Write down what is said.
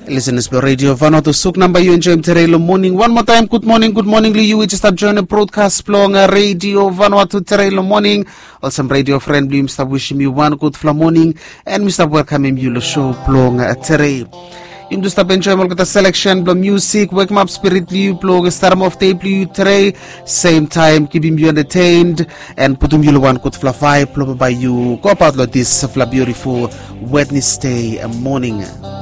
Listen, it's Radio Vanuatu Suk number you enjoy Terelo morning. One more time, good morning, you. We just have joined the broadcast plong Radio Vanuatu Terelo morning. Also, radio friend, Mr. wishing you one good fla morning and Mr. welcoming you the show plong Tere. You just have enjoy the selection, the music, wake up spirit you plong start of tape you Tere. Same time, keeping you entertained and putting you one good fla vibe by you. Go about this fla beautiful Wednesday morning.